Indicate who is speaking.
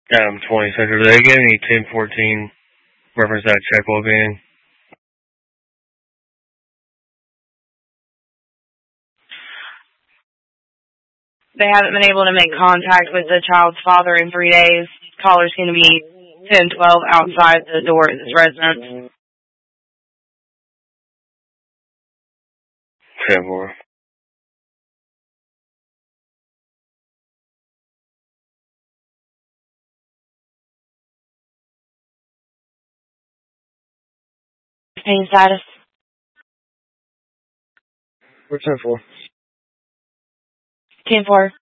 Speaker 1: 20 Central. They gave me 1014. Reference that check well being.
Speaker 2: They haven't been able to make contact with the child's father in 3 days. Caller's going to be 1012 outside the door of his residence.
Speaker 1: 10-4.
Speaker 2: Pain status.
Speaker 1: What's 10-4?
Speaker 2: 10-4.